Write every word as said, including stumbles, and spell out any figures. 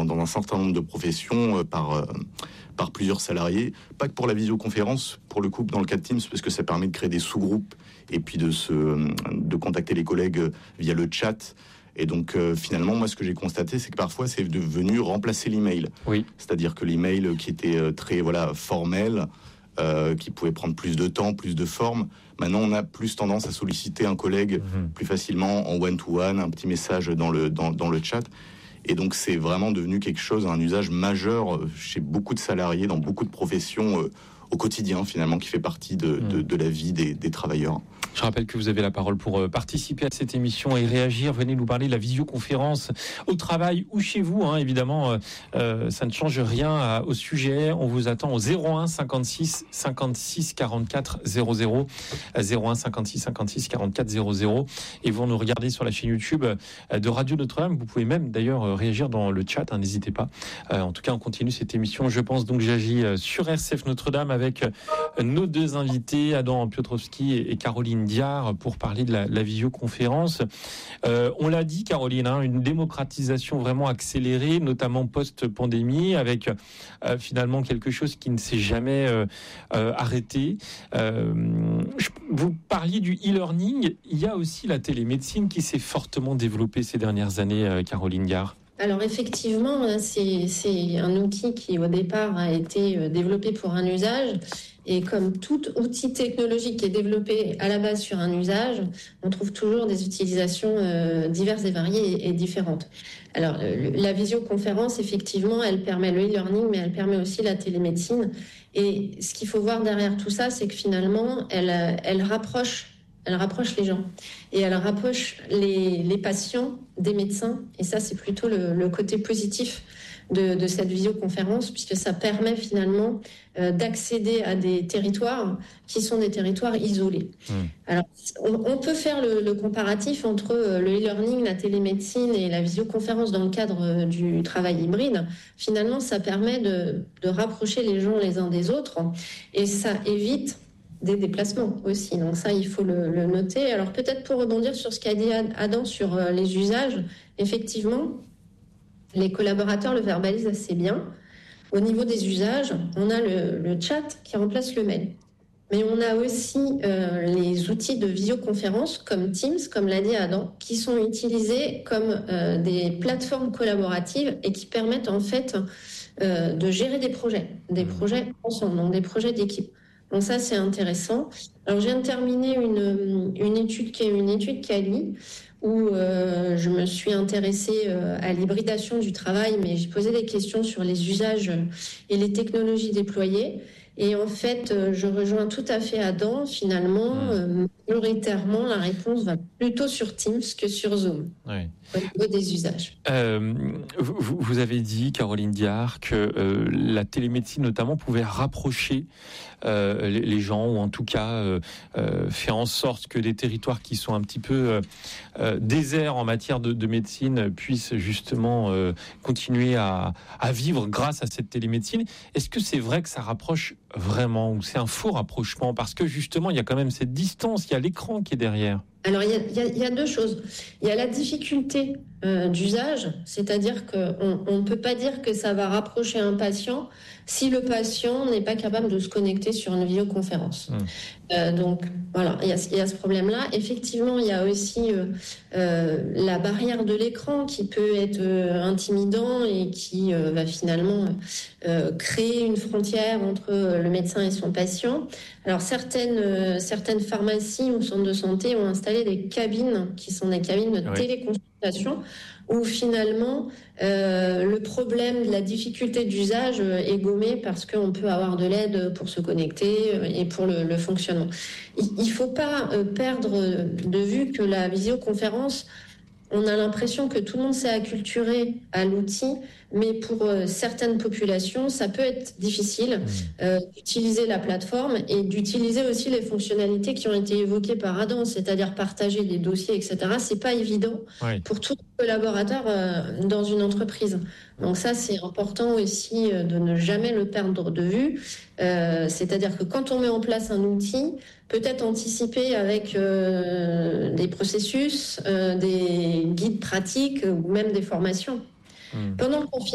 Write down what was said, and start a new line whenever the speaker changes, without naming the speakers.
dans, dans un certain nombre de professions euh, par, euh, par plusieurs salariés. Pas que pour la visioconférence, pour le coup, dans le cas de Teams, parce que ça permet de créer des sous-groupes et puis de, se, de contacter les collègues via le chat. Et donc, euh, finalement, moi, ce que j'ai constaté, c'est que parfois, c'est devenu remplacer l'email.
Oui.
C'est-à-dire que l'email qui était euh, très voilà, formel, euh, qui pouvait prendre plus de temps, plus de forme, maintenant, on a plus tendance à solliciter un collègue mmh. plus facilement en one-to-one, un petit message dans le, dans, dans le chat. Et donc, c'est vraiment devenu quelque chose, un usage majeur chez beaucoup de salariés, dans beaucoup de professions, euh, au quotidien, finalement, qui fait partie de, mmh. de, de la vie des, des travailleurs.
Je rappelle que vous avez la parole pour participer à cette émission et réagir. Venez nous parler de la visioconférence au travail ou chez vous. Hein, évidemment, euh, ça ne change rien à, au sujet. On vous attend au zéro un cinquante-six cinquante-six quarante-quatre zéro zéro. zéro un cinquante-six cinquante-six quarante-quatre zéro zéro. Et vous nous regardez sur la chaîne YouTube de Radio Notre-Dame. Vous pouvez même d'ailleurs réagir dans le chat. Hein, n'hésitez pas. Euh, en tout cas, on continue cette émission. Je pense donc j'agis sur R C F Notre-Dame avec nos deux invités, Adam Piotrowski et Caroline Diard, pour parler de la, la visioconférence. Euh, on l'a dit, Caroline, hein, une démocratisation vraiment accélérée, notamment post-pandémie, avec euh, finalement quelque chose qui ne s'est jamais euh, euh, arrêté. Euh, je, vous parliez du e-learning, il y a aussi la télémédecine qui s'est fortement développée ces dernières années, euh, Caroline Diard.
Alors effectivement, c'est, c'est un outil qui au départ a été développé pour un usage. Et comme tout outil technologique qui est développé à la base sur un usage, on trouve toujours des utilisations euh, diverses et variées et, et différentes. Alors, le, la visioconférence, effectivement, elle permet le e-learning, mais elle permet aussi la télémédecine. Et ce qu'il faut voir derrière tout ça, c'est que finalement, elle, elle rapproche Elle rapproche les gens et elle rapproche les, les patients des médecins. Et ça, c'est plutôt le, le côté positif de, de cette visioconférence, puisque ça permet finalement euh, d'accéder à des territoires qui sont des territoires isolés. Mmh. Alors, on, on peut faire le, le comparatif entre le e-learning, la télémédecine et la visioconférence dans le cadre du travail hybride. Finalement, ça permet de, de rapprocher les gens les uns des autres et ça évite des déplacements aussi, donc ça il faut le, le noter. Alors peut-être pour rebondir sur ce qu'a dit Adam sur les usages, effectivement les collaborateurs le verbalisent assez bien. Au niveau des usages, on a le, le chat qui remplace le mail, mais on a aussi euh, les outils de visioconférence comme Teams, comme l'a dit Adam, qui sont utilisés comme euh, des plateformes collaboratives et qui permettent en fait euh, de gérer des projets, des projets ensemble, donc des projets d'équipe. Donc ça, c'est intéressant. Alors, je viens de terminer une, une étude qui est une étude Cali où euh, je me suis intéressée euh, à l'hybridation du travail, mais j'ai posé des questions sur les usages et les technologies déployées. Et en fait, euh, je rejoins tout à fait Adam. Finalement, euh, majoritairement, la réponse va plutôt sur Teams que sur Zoom. Oui. Au niveau des usages.
Euh, vous, vous avez dit, Caroline Diard, que euh, la télémédecine notamment pouvait rapprocher euh, les, les gens, ou en tout cas euh, euh, faire en sorte que des territoires qui sont un petit peu euh, déserts en matière de, de médecine puissent justement euh, continuer à, à vivre grâce à cette télémédecine. Est-ce que c'est vrai que ça rapproche vraiment, ou c'est un faux rapprochement? Parce que justement, il y a quand même cette distance, il y a l'écran qui est derrière.
Alors, il y a, il y a, il y a deux choses. Il y a la difficulté euh, d'usage, c'est-à-dire qu'on ne peut pas dire que ça va rapprocher un patient si le patient n'est pas capable de se connecter sur une vidéoconférence. Mmh. Euh, donc, voilà, il y a, il y a ce problème-là. Effectivement, il y a aussi euh, euh, la barrière de l'écran qui peut être euh, intimidant et qui euh, va finalement euh, créer une frontière entre le médecin et son patient. Alors, certaines, euh, certaines pharmacies ou centres de santé ont installé des cabines qui sont des cabines de oui. téléconsultation où finalement euh, le problème de la difficulté d'usage est gommé parce qu'on peut avoir de l'aide pour se connecter et pour le, le fonctionnement. Il ne faut pas perdre de vue que la visioconférence, on a l'impression que tout le monde s'est acculturé à l'outil, mais pour euh, certaines populations, ça peut être difficile euh, d'utiliser la plateforme et d'utiliser aussi les fonctionnalités qui ont été évoquées par Adam, c'est-à-dire partager des dossiers, et cetera. C'est pas évident oui. pour tout collaborateur euh, dans une entreprise. Donc ça, c'est important aussi euh, de ne jamais le perdre de vue. Euh, c'est-à-dire que quand on met en place un outil, peut-être anticiper avec euh, des processus, euh, des guides pratiques ou même des formations. Mmh. Pendant le confinement,